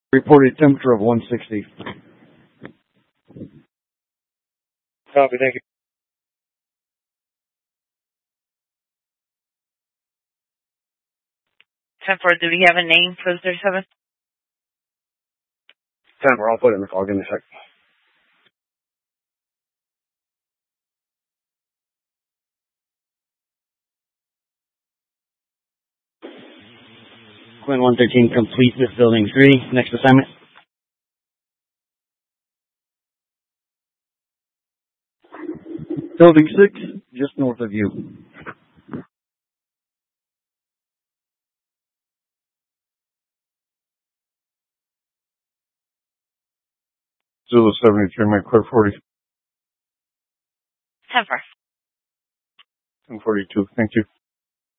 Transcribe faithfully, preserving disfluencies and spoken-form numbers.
Reported temperature of one sixty. Copy, thank you. ten four, do we have a name for the thirty-seven? ten four, I'll put it in the call. Give me a sec. Quinn one thirteen, complete with building three. Next assignment. Building six, just north of you. Zulu seventy-three, make clear forty. ten four. ten forty-two, thank you.